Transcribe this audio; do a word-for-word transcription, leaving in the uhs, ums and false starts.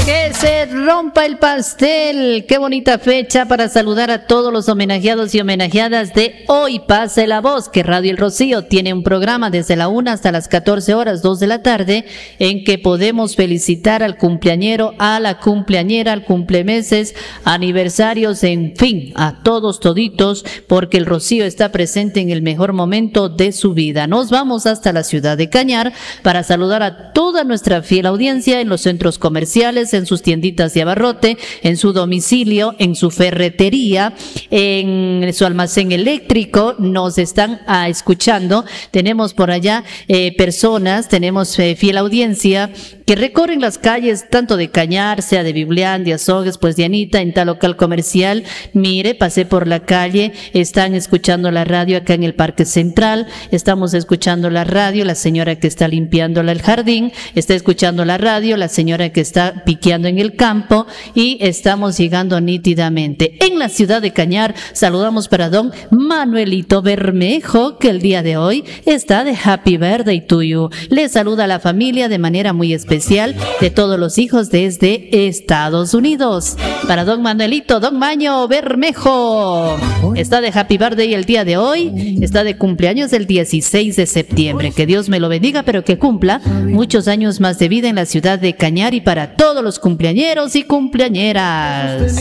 Que se rompa el pastel. Qué bonita fecha para saludar a todos los homenajeados y homenajeadas de hoy. Pase la voz que Radio El Rocío tiene un programa desde la una hasta las catorce horas, dos de la tarde, en que podemos felicitar al cumpleañero, a la cumpleañera, al cumplemeses, aniversarios, en fin, a todos toditos, porque el Rocío está presente en el mejor momento de su vida. Nos vamos hasta la ciudad de Cañar para saludar a toda nuestra fiel audiencia en los centros comerciales, en sus tienditas de abarrote, en su domicilio, en su ferretería, en su almacén eléctrico. Nos están ah, escuchando. Tenemos por allá eh, personas, tenemos eh, fiel audiencia que recorren las calles tanto de Cañar, sea de Biblián, de Azogues, pues de Anita, en tal local comercial. Mire, pasé por la calle, están escuchando la radio acá en el Parque Central, estamos escuchando la radio, la señora que está limpiando el jardín, está escuchando la radio, la señora que está piqueando en el campo, y estamos llegando nítidamente. En la ciudad de Cañar saludamos para don Manuelito Bermejo, que el día de hoy está de Happy Birthday to you. Le saluda a la familia de manera muy especial de todos los hijos desde Estados Unidos. Para don Manuelito, don Maño Bermejo, está de Happy Birthday el día de hoy, está de cumpleaños el dieciséis de septiembre. Que Dios me lo bendiga, pero que cumpla muchos años más de vida en la ciudad de Cañar, y para todos los cumpleañeros y cumpleañeras.